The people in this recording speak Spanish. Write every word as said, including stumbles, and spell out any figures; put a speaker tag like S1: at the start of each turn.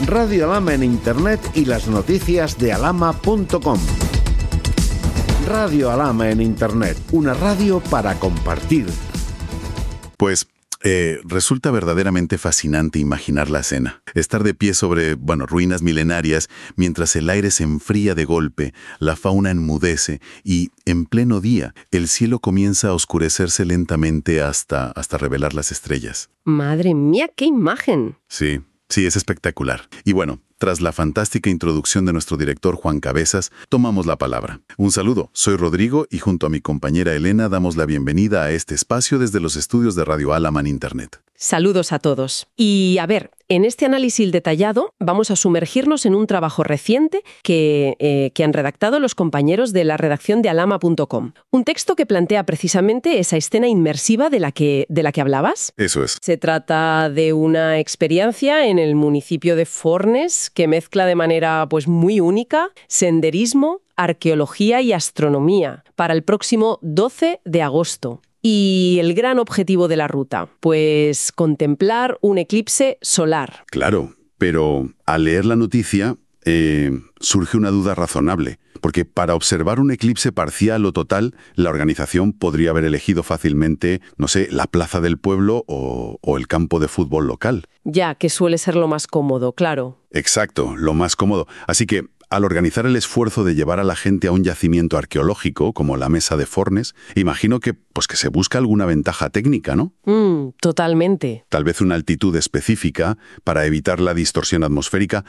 S1: Radio Alhama en Internet y las noticias de alhama punto com. Radio Alhama en Internet, una radio para compartir.
S2: Pues eh, resulta verdaderamente fascinante imaginar la escena. Estar de pie sobre, bueno, ruinas milenarias, mientras el aire se enfría de golpe, la fauna enmudece y, en pleno día, el cielo comienza a oscurecerse lentamente hasta, hasta revelar las estrellas.
S3: ¡Madre mía, qué imagen!
S2: Sí, sí, es espectacular. Y bueno, tras la fantástica introducción de nuestro director Juan Cabezas, tomamos la palabra. Un saludo, soy Rodrigo y junto a mi compañera Elena damos la bienvenida a este espacio desde los estudios de Radio Alhama en Internet.
S3: Saludos a todos. Y a ver, en este análisis detallado vamos a sumergirnos en un trabajo reciente que, eh, que han redactado los compañeros de la redacción de alhama punto com. Un texto que plantea precisamente esa escena inmersiva de la que, de la que hablabas.
S2: Eso es.
S3: Se trata de una experiencia en el municipio de Fornes que mezcla de manera pues, muy única senderismo, arqueología y astronomía para el próximo doce de agosto. Y el gran objetivo de la ruta, pues contemplar un eclipse solar.
S2: Claro, pero al leer la noticia eh, surge una duda razonable, porque para observar un eclipse parcial o total, la organización podría haber elegido fácilmente, no sé, la plaza del pueblo o, o el campo de fútbol local.
S3: Ya, que suele ser lo más cómodo, claro.
S2: Exacto, lo más cómodo. Así que, al organizar el esfuerzo de llevar a la gente a un yacimiento arqueológico, como la Mesa de Fornes, imagino que, pues que se busca alguna ventaja técnica, ¿no?
S3: Mm, totalmente.
S2: Tal vez una altitud específica para evitar la distorsión atmosférica